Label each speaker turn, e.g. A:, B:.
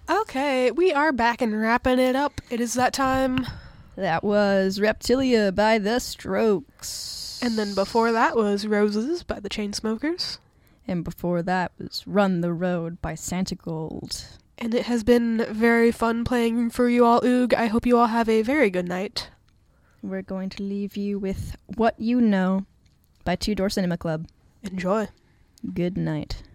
A: Okay, we are back and wrapping it up. It is that time.
B: That was Reptilia by The Strokes.
A: And then before that was Roses by the Chainsmokers.
B: And before that was Run the Road by Santigold.
A: And it has been very fun playing for you all, Oog. I hope you all have a very good night.
B: We're going to leave you with What You Know by Two Door Cinema Club.
A: Enjoy.
B: Good night.